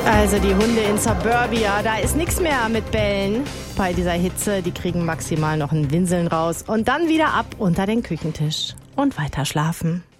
Also die Hunde in Suburbia, da ist nichts mehr mit Bellen bei dieser Hitze. Die kriegen maximal noch ein Winseln raus und dann wieder ab unter den Küchentisch und weiter schlafen.